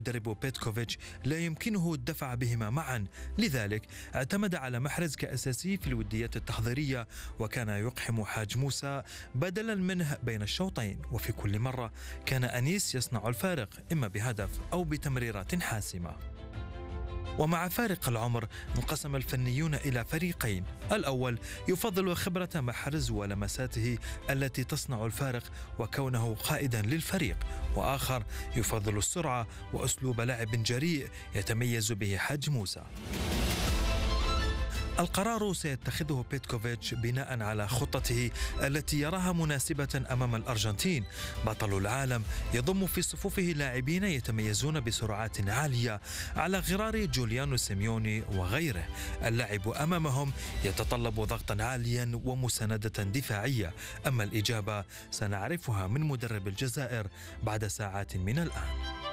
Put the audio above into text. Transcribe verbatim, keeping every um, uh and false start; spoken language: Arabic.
مدرب بيتكوفيتش لا يمكنه الدفع بهما معا، لذلك اعتمد على محرز كأساسي في الوديات التحضيرية، وكان يقحم حاج موسى بدلا منه بين الشوطين، وفي كل مرة كان أنيس يصنع الفارق إما بهدف أو بتمريرات حاسمة. ومع فارق العمر انقسم الفنيون إلى فريقين، الأول يفضل خبرة محرز ولمساته التي تصنع الفارق وكونه قائدا للفريق، وآخر يفضل السرعة وأسلوب لعب جريء يتميز به حاج موسى. القرار سيتخذه بيتكوفيتش بناء على خطته التي يراها مناسبة أمام الأرجنتين. بطل العالم يضم في صفوفه لاعبين يتميزون بسرعات عالية على غرار جوليانو سيميوني وغيره. اللعب أمامهم يتطلب ضغطا عاليا ومساندة دفاعية، أما الإجابة سنعرفها من مدرب الجزائر بعد ساعات من الآن.